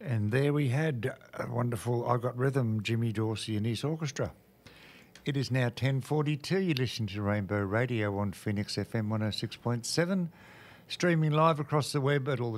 And there we had a wonderful I Got Rhythm, Jimmy Dorsey and his orchestra. It is now 10:42. You listen to Rainbow Radio on Phoenix FM 106.7, streaming live across the web at all the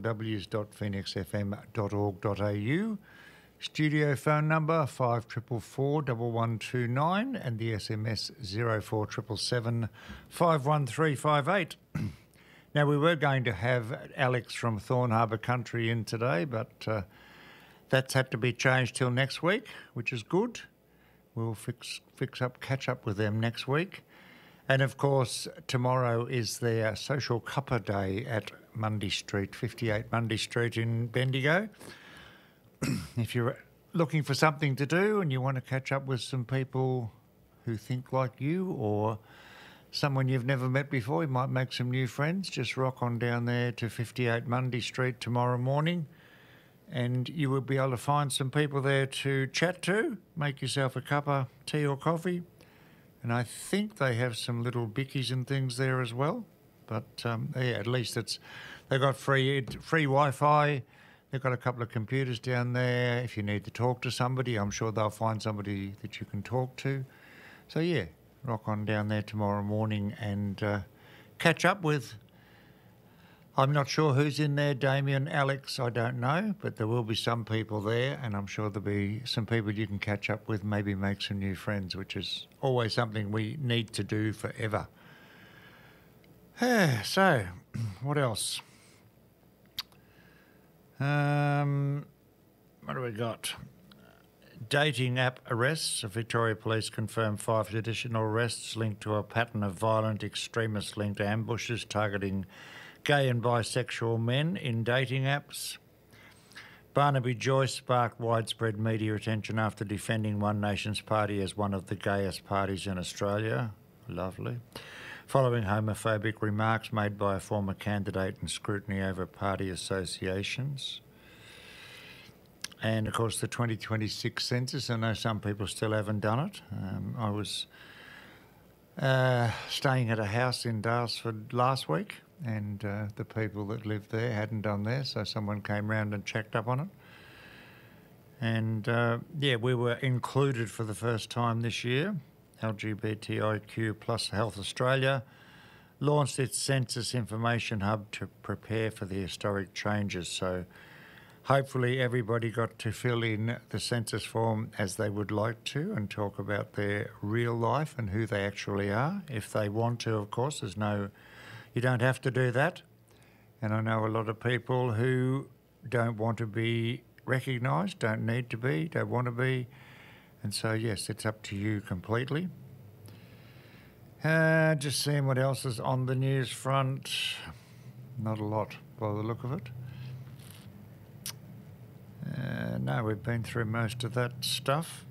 w's.phoenixfm.org.au. Studio phone number 5444 1129 and the SMS 04777 51358. Now, we were going to have Alex from Thorn Harbour Country in today, but that's had to be changed till next week, which is good. We'll catch up with them next week. And, of course, tomorrow is their Social Cuppa Day at Mundy Street, 58 Mundy Street in Bendigo. If you're looking for something to do and you want to catch up with some people who think like you or someone you've never met before, you might make some new friends, just rock on down there to 58 Mundy Street tomorrow morning and you will be able to find some people there to chat to. Make yourself a cup of tea or coffee. And I think they have some little bickies and things there as well. But, yeah, at least they've got free Wi-Fi. They've got a couple of computers down there. If you need to talk to somebody, I'm sure they'll find somebody that you can talk to. So, yeah, rock on down there tomorrow morning and catch up with, I'm not sure who's in there, Damien, Alex, I don't know, but there will be some people there and I'm sure there'll be some people you can catch up with, maybe make some new friends, which is always something we need to do forever. So, what else? What do we got? Dating app arrests. Victoria Police confirmed 5 additional arrests linked to a pattern of violent extremist-linked ambushes targeting gay and bisexual men in dating apps. Barnaby Joyce sparked widespread media attention after defending One Nation's party as one of the gayest parties in Australia. Lovely. Following homophobic remarks made by a former candidate and scrutiny over party associations. And, of course, the 2026 census. I know some people still haven't done it. I was staying at a house in Daylesford last week and the people that lived there hadn't done theirs, so someone came round and checked up on it. And, yeah, we were included for the first time this year. LGBTIQ plus Health Australia launched its census information hub to prepare for the historic changes. So hopefully everybody got to fill in the census form as they would like to and talk about their real life and who they actually are. If they want to, of course, you don't have to do that. And I know a lot of people who don't want to be recognised, don't need to be, don't want to be. And so, yes, it's up to you completely. Just seeing what else is on the news front. Not a lot by the look of it. No, we've been through most of that stuff.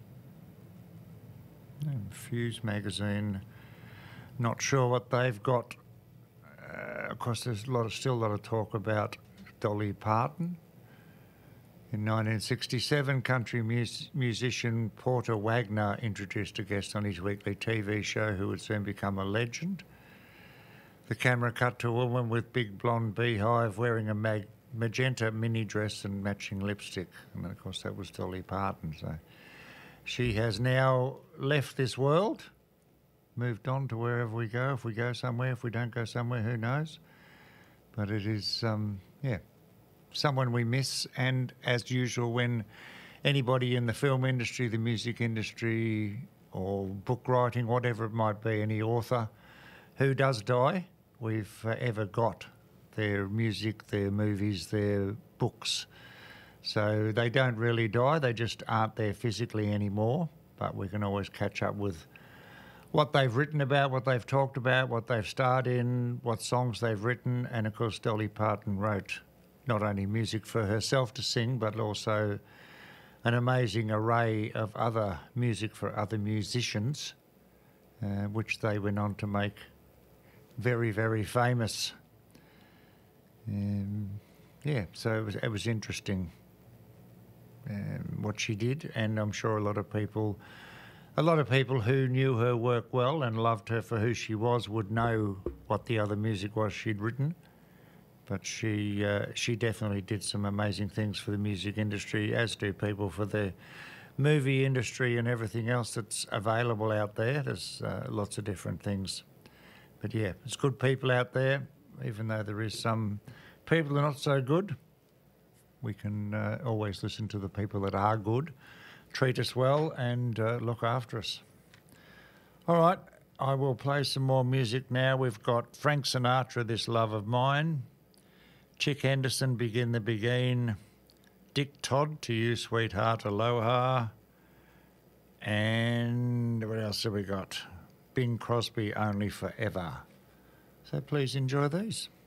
Fuse magazine, not sure what they've got. Of course, there's still a lot of talk about Dolly Parton. In 1967, country musician Porter Wagner introduced a guest on his weekly TV show who would soon become a legend. The camera cut to a woman with big blonde beehive wearing a magenta mini dress and matching lipstick. And, of course, that was Dolly Parton. So she has now left this world, moved on to wherever we go. If we go somewhere, if we don't go somewhere, who knows? But it is, someone we miss, and as usual, when anybody in the film industry, the music industry, or book writing, whatever it might be, any author who does die, we've ever got their music, their movies, their books. So they don't really die, they just aren't there physically anymore, but we can always catch up with what they've written about, what they've talked about, what they've starred in, what songs they've written, and of course Dolly Parton wrote not only music for herself to sing, but also an amazing array of other music for other musicians, which they went on to make very, very famous. So it was interesting what she did, and I'm sure a lot of people who knew her work well and loved her for who she was would know what the other music was she'd written. But she definitely did some amazing things for the music industry, as do people for the movie industry and everything else that's available out there. There's lots of different things. But yeah, there's good people out there, even though there is some people that are not so good. We can always listen to the people that are good, treat us well and look after us. All right, I will play some more music now. We've got Frank Sinatra, This Love of Mine, Chick Henderson, Begin the Begin, Dick Todd, To You Sweetheart, Aloha, and what else have we got? Bing Crosby, Only Forever. So please enjoy these.